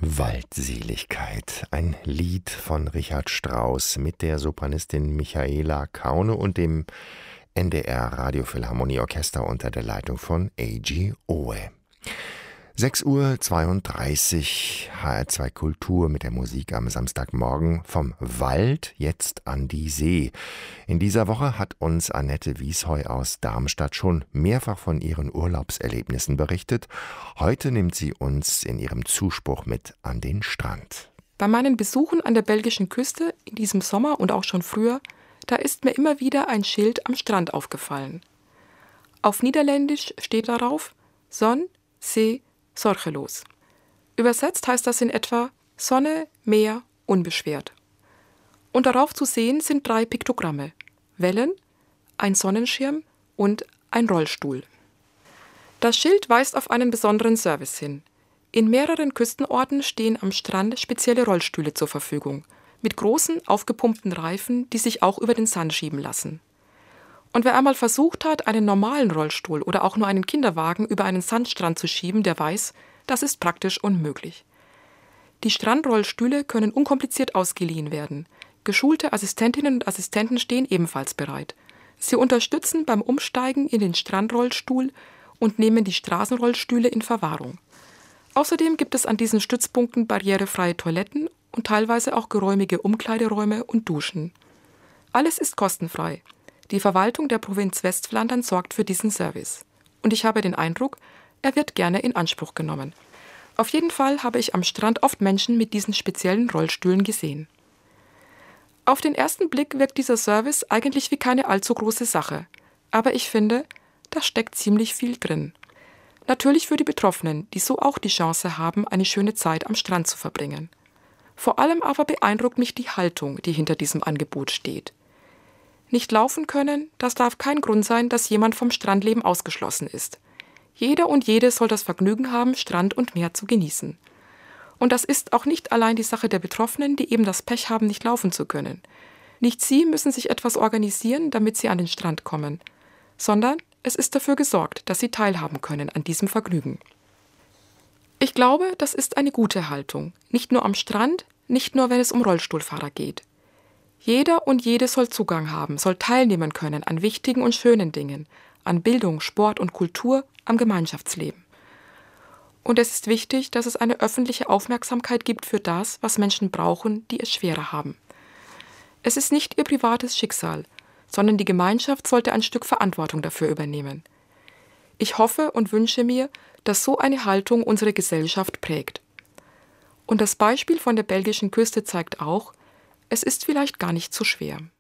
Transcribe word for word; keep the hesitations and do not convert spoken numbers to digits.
Waldseligkeit, ein Lied von Richard Strauss mit der Sopranistin Michaela Kaune und dem N D R Radiophilharmonieorchester unter der Leitung von A G Owe. sechs Uhr zweiunddreißig, H R zwei Kultur mit der Musik am Samstagmorgen vom Wald jetzt an die See. In dieser Woche hat uns Annette Wiesheu aus Darmstadt schon mehrfach von ihren Urlaubserlebnissen berichtet. Heute nimmt sie uns in ihrem Zuspruch mit an den Strand. Bei meinen Besuchen an der belgischen Küste in diesem Sommer und auch schon früher, da ist mir immer wieder ein Schild am Strand aufgefallen. Auf Niederländisch steht darauf Zon, See, sorgelos. Übersetzt heißt das in etwa Sonne, Meer, unbeschwert. Und darauf zu sehen sind drei Piktogramme: Wellen, ein Sonnenschirm und ein Rollstuhl. Das Schild weist auf einen besonderen Service hin. In mehreren Küstenorten stehen am Strand spezielle Rollstühle zur Verfügung, mit großen, aufgepumpten Reifen, die sich auch über den Sand schieben lassen. Und wer einmal versucht hat, einen normalen Rollstuhl oder auch nur einen Kinderwagen über einen Sandstrand zu schieben, der weiß, das ist praktisch unmöglich. Die Strandrollstühle können unkompliziert ausgeliehen werden. Geschulte Assistentinnen und Assistenten stehen ebenfalls bereit. Sie unterstützen beim Umsteigen in den Strandrollstuhl und nehmen die Straßenrollstühle in Verwahrung. Außerdem gibt es an diesen Stützpunkten barrierefreie Toiletten und teilweise auch geräumige Umkleideräume und Duschen. Alles ist kostenfrei. Die Verwaltung der Provinz Westflandern sorgt für diesen Service. Und ich habe den Eindruck, er wird gerne in Anspruch genommen. Auf jeden Fall habe ich am Strand oft Menschen mit diesen speziellen Rollstühlen gesehen. Auf den ersten Blick wirkt dieser Service eigentlich wie keine allzu große Sache. Aber ich finde, da steckt ziemlich viel drin. Natürlich für die Betroffenen, die so auch die Chance haben, eine schöne Zeit am Strand zu verbringen. Vor allem aber beeindruckt mich die Haltung, die hinter diesem Angebot steht. Nicht laufen können, das darf kein Grund sein, dass jemand vom Strandleben ausgeschlossen ist. Jeder und jede soll das Vergnügen haben, Strand und Meer zu genießen. Und das ist auch nicht allein die Sache der Betroffenen, die eben das Pech haben, nicht laufen zu können. Nicht sie müssen sich etwas organisieren, damit sie an den Strand kommen, sondern es ist dafür gesorgt, dass sie teilhaben können an diesem Vergnügen. Ich glaube, das ist eine gute Haltung, nicht nur am Strand, nicht nur wenn es um Rollstuhlfahrer geht. Jeder und jede soll Zugang haben, soll teilnehmen können an wichtigen und schönen Dingen, an Bildung, Sport und Kultur, am Gemeinschaftsleben. Und es ist wichtig, dass es eine öffentliche Aufmerksamkeit gibt für das, was Menschen brauchen, die es schwerer haben. Es ist nicht ihr privates Schicksal, sondern die Gemeinschaft sollte ein Stück Verantwortung dafür übernehmen. Ich hoffe und wünsche mir, dass so eine Haltung unsere Gesellschaft prägt. Und das Beispiel von der belgischen Küste zeigt auch, es ist vielleicht gar nicht so schwer.